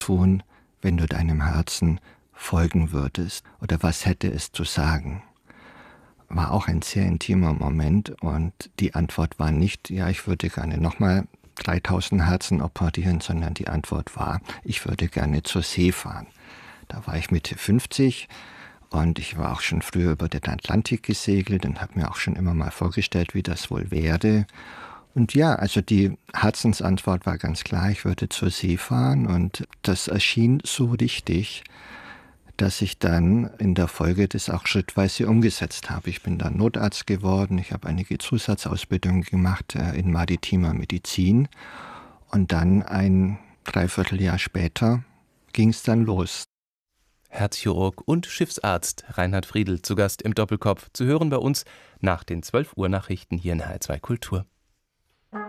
tun, wenn du deinem Herzen folgen würdest? Oder was hätte es zu sagen? War auch ein sehr intimer Moment und die Antwort war nicht, ja, ich würde gerne nochmal 3000 Herzen operieren, sondern die Antwort war, ich würde gerne zur See fahren. Da war ich Mitte 50 und ich war auch schon früher über den Atlantik gesegelt und habe mir auch schon immer mal vorgestellt, wie das wohl werde. Und ja, also die Herzensantwort war ganz klar, ich würde zur See fahren und das erschien so richtig, dass ich dann in der Folge das auch schrittweise umgesetzt habe. Ich bin dann Notarzt geworden, ich habe einige Zusatzausbildungen gemacht in maritimer Medizin und dann ein Dreivierteljahr später ging es dann los. Herzchirurg und Schiffsarzt Reinhard Friedl zu Gast im Doppelkopf, zu hören bei uns nach den 12 Uhr Nachrichten hier in HR2 Kultur.